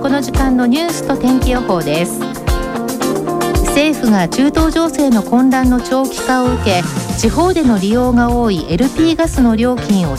この時間のニュースと天気予報です。政府が中東情勢の混乱の長期化を受け、地方での利用が多い LP ガスの料金を